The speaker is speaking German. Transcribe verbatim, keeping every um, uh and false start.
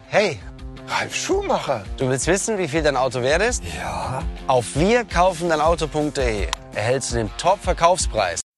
Hey, Ralf Schumacher. du willst wissen, wie viel dein Auto wert ist? Ja. Auf wir kaufen dein Auto punkt de erhältst du den Top-Verkaufspreis.